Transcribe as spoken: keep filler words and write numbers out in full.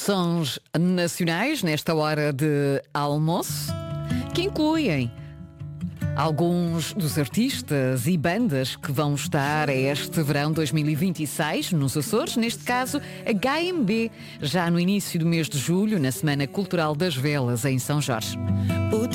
Sons nacionais nesta hora de almoço, que incluem alguns dos artistas e bandas que vão estar este verão dois mil e vinte e seis nos Açores, neste caso H M B, já no início do mês de julho, na Semana Cultural das Velas em São Jorge. O